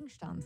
Gegenstand.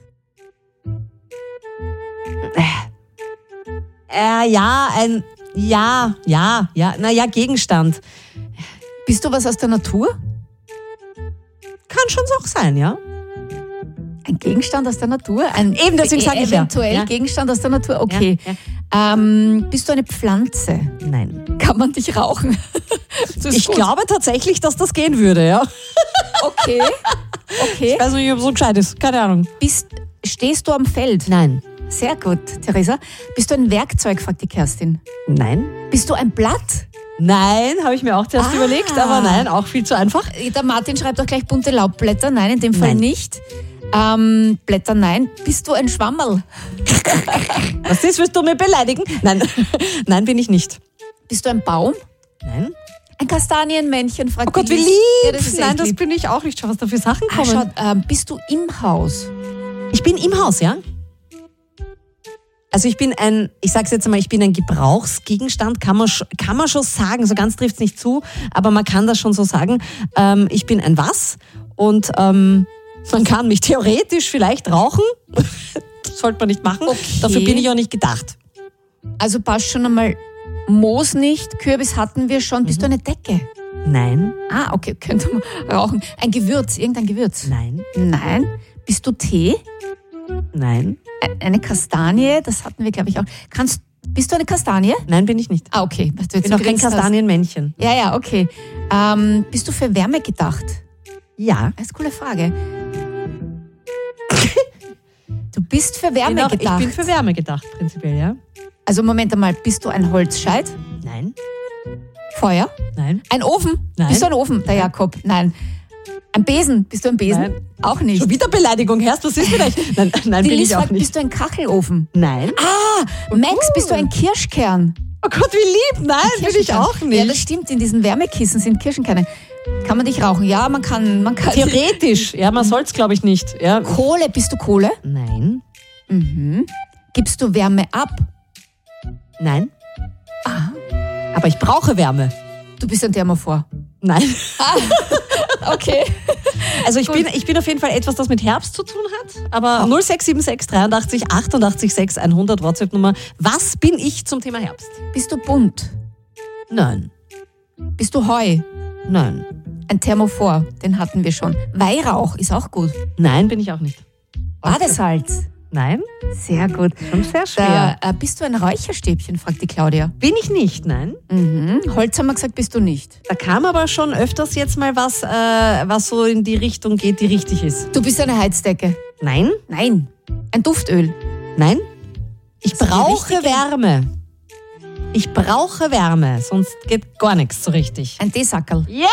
Gegenstand. Bist du was aus der Natur? Kann schon auch sein, ja. Ein Gegenstand aus der Natur? Eben, deswegen sage ich ja. Eventuell Ja. Gegenstand aus der Natur, okay. Ja. Bist du eine Pflanze? Nein. Kann man dich rauchen? Das ist Ich gut. glaube tatsächlich, dass das gehen würde, ja. Okay. Ich weiß nicht, ob so gescheit ist. Keine Ahnung. Stehst du am Feld? Nein. Sehr gut, Theresa. Bist du ein Werkzeug, fragt die Kerstin. Nein. Bist du ein Blatt? Nein, habe ich mir auch zuerst überlegt, aber nein, auch viel zu einfach. Der Martin schreibt auch gleich bunte Laubblätter. Nein, in dem Fall Nein. nicht. Blätter, nein. Bist du ein Schwammerl? Was ist, willst du mir beleidigen? Nein. Nein, bin ich nicht. Bist du ein Baum? Nein. Ein Kastanienmännchen, fragt Oh Gott, die wie Lies. lieb. Ja, das ist Nein, echt das lieb. bin ich auch nicht. Schau, was da für Sachen kommen. Schau, bist du im Haus? Ich bin im Haus, ja? Also ich bin ein Gebrauchsgegenstand, kann man schon sagen, so ganz trifft es nicht zu, aber man kann das schon so sagen. Ich bin ein was und man kann mich theoretisch vielleicht rauchen, sollte man nicht machen, Okay. dafür bin ich auch nicht gedacht. Also passt schon einmal Moos nicht, Kürbis hatten wir schon. Bist du eine Decke? Nein, Ah, okay, könnte man rauchen. Ein Gewürz, irgendein Gewürz? nein, Nein. Bist du Tee? nein, Eine Kastanie, das hatten wir, glaube ich, auch. Bist du eine Kastanie? nein bin ich nicht. Ah, okay. Was du Ich jetzt bin auch kein gegrinst hast. Kastanienmännchen. Ja, okay. Bist du für Wärme gedacht? Ja. Das ist eine coole Frage. Du bist für Wärme Ich gedacht. bin für Wärme gedacht, prinzipiell, ja. Also Moment einmal, bist du ein Holzscheit? Nein, Feuer? nein, Ein Ofen? Nein. Bist du ein Ofen? Der Jakob? Nein. Ein Besen? Bist du ein Besen? Nein. Auch nicht. schon wieder Beleidigung, hörst du, was ist vielleicht? Nein, Die bin Lies ich auch fragt, nicht. bist du ein Kachelofen? Nein. Max, bist du ein Kirschkern? Oh Gott, wie lieb. Nein, bin ich Kirschenkern. auch nicht. Ja, das stimmt. In diesen Wärmekissen sind Kirschenkerne. Kann man dich rauchen? Ja, man kann. Theoretisch. Ja, man soll es, glaube ich, nicht. Ja. Kohle, bist du Kohle? Nein. Gibst du Wärme ab? Nein. Aber ich brauche Wärme. Du bist ein Thermophor. Nein. Okay. Also ich bin auf jeden Fall etwas, das mit Herbst zu tun hat. Aber 0676 83 88 6 100 WhatsApp-Nummer. Was bin ich zum Thema Herbst? Bist du bunt? Nein. Bist du Heu? Nein. Ein Thermophor, den hatten wir schon. Weihrauch ist auch gut. Nein, bin ich auch nicht. Badesalz. Nein. Sehr gut. Schon sehr schwer. Bist du ein Räucherstäbchen, fragt die Claudia. Bin ich nicht, nein. Holz haben wir gesagt, bist du nicht. Da kam aber schon öfters jetzt mal was, was so in die Richtung geht, die richtig ist. Du bist eine Heizdecke. Nein. Nein. Ein Duftöl. Nein. Ich Das ist die brauche richtige- Wärme. Ich brauche Wärme, sonst geht gar nichts so richtig. Ein Teesackerl. Ja!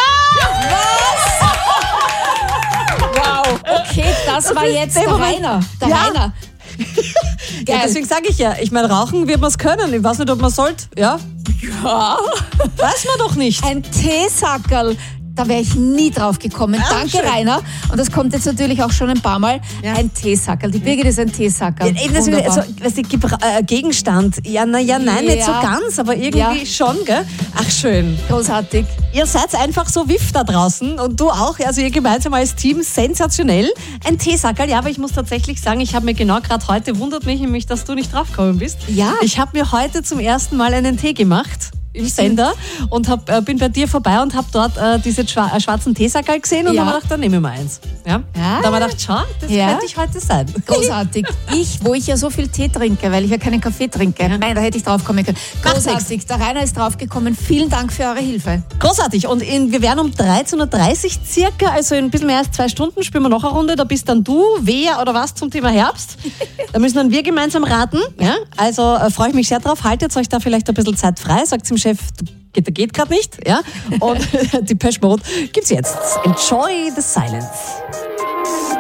Wow. Okay, das war jetzt der Moment. Rainer. Der Ja. Rainer. Ja, deswegen sage ich ja, ich meine, rauchen wird man es können. Ich weiß nicht, ob man sollte. Ja? Ja. Weiß man doch nicht. Ein Teesackerl. Da wäre ich nie drauf gekommen. Danke, schön. Rainer. Und das kommt jetzt natürlich auch schon ein paar Mal. Ja. Ein Teesackerl. Die Birgit ist ein Teesackerl. Eben das wieder, Wunderbar. also, weißt du, Gegenstand. Ja, nein, nicht so Ja. ganz, aber irgendwie Ja. schon, gell? Ach, schön. Großartig. Ihr seid einfach so wiff da draußen und du auch. Also ihr gemeinsam als Team, sensationell. Ein Teesackerl, ja, aber ich muss tatsächlich sagen, ich habe mir genau gerade heute, wundert mich nämlich, dass du nicht draufgekommen bist. Ja. Ich habe mir heute zum ersten Mal einen Tee gemacht im Sender und bin bei dir vorbei und habe dort diese schwarzen Teesackerl gesehen und Ja. habe mir gedacht, dann nehme ich mal eins. Ja? Ja. Da habe ich gedacht, schau, das Ja. könnte ich heute sein. Großartig. Wo ich ja so viel Tee trinke, weil ich ja keinen Kaffee trinke. Nein, da hätte ich drauf kommen können. Macht Großartig. Der Rainer ist draufgekommen. Vielen Dank für eure Hilfe. Großartig. Und wir werden um 13.30 Uhr circa, also in ein bisschen mehr als 2 Stunden, spielen wir noch eine Runde. Da bist dann du, wer oder was zum Thema Herbst. Da müssen dann wir gemeinsam raten. Ja? Also freue ich mich sehr drauf. Haltet euch da vielleicht ein bisschen Zeit frei. Sagt dem Chef, geht gerade nicht. Ja? Und die Depeche Mode gibt's jetzt. Enjoy the silence.